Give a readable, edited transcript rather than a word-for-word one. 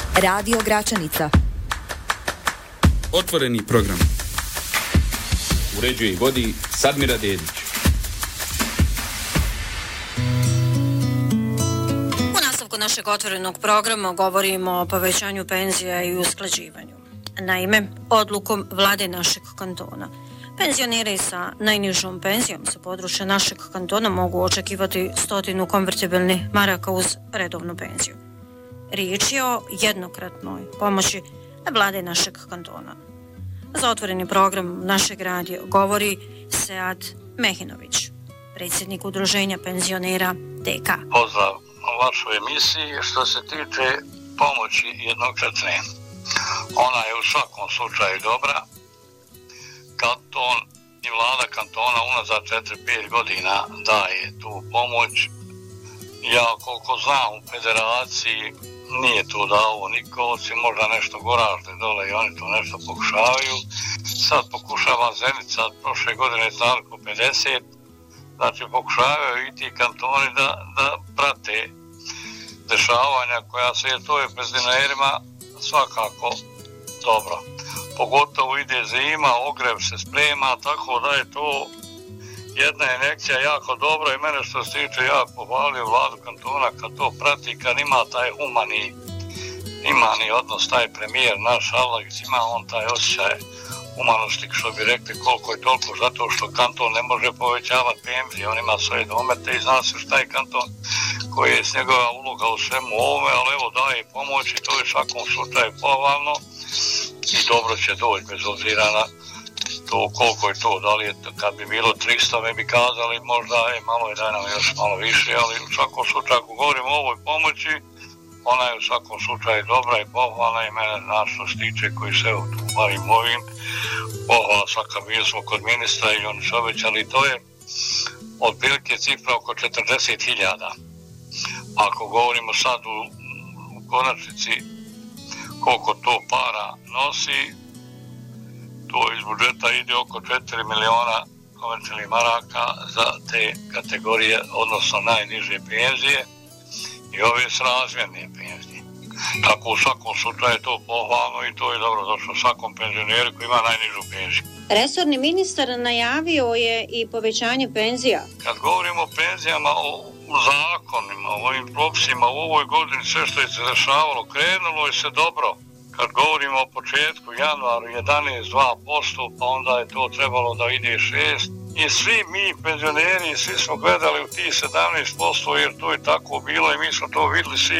Radio Gračanica. Otvoreni program. Uređuje i vodi Sadmira Dedić. U nastavku našeg otvorenog programa govorimo o povećanju penzija i usklađivanju. Naime, odlukom vlade našeg kantona, penzioneri sa najnižom penzijom sa područja našeg kantona mogu očekivati 100 konvertibilnih maraka uz redovnu penziju. Riječ je o jednokratnoj pomoći vlade našeg kantona. Za otvoreni program našeg radija govori Sead Mehinović, predsjednik udruženja penzionera DK. Pozdrav u vašoj emisiji. Što se tiče pomoći jednokratne, ona je u svakom slučaju dobra. Kanton i vlada kantona unazad 4-5 godina daje tu pomoć. Ja koliko znam u federaciji nije to dao niko, osim možda nešto goražde dole i oni to nešto pokušavaju. Sad pokušava Zenica od prošle godine toliko 50, znači pokušavaju i ti kantoni da prate dešavanja koja se to je penzionerima svakako dobro. Pogotovo ide zima, ogrev se sprema, tako da je to jedna injekcija jako dobra i mene što se tiče ja pohvalio vladu kantona kad to prati, kad ima taj humani odnos, taj premijer naš Alagić, ima on taj osjećaj humanosti, što bi rekli koliko je toliko, zato što kanton ne može povećavati penzije, on ima svoje domete i zna se šta je kanton koji je s njegova uloga u svemu ovome, ali evo daje pomoć i to je u svakom slučaju pohvalno i dobro će doći bez obzira na to koliko je to, da li je, kad bi bilo 300 mi bi kazali možda malo je daj nam još malo više, ali u svakom slučaju ako govorimo o ovoj pomoći, ona je u svakom slučaju dobra i pohvalna i mene što se tiče koji se evo tu bavim ovim, pohvala svaka, bili smo kod ministra i oni su obećali, to je otprilike cifra oko 40.000. Ako govorimo sad u konačnici koliko to para nosi, to iz budžeta ide oko 4 miliona konvertibilnih maraka za te kategorije, odnosno najniže penzije i ove srazmjerne penzije. Tako u svakom slučaju je to pohvalno i to je dobro došlo svakom penzioneru koji ima najnižu penziju. Resorni ministar najavio je i povećanje penzija. Kad govorimo o penzijama, u zakonima, o ovim propisima, u ovoj godini sve što je se dešavalo, krenulo je se dobro. Kad govorimo o početku, januaru 11,2%, pa onda je to trebalo da ide 6%. I svi mi penzioneri, svi smo gledali u tih 17%, jer to je tako bilo i mi smo to vidjeli svi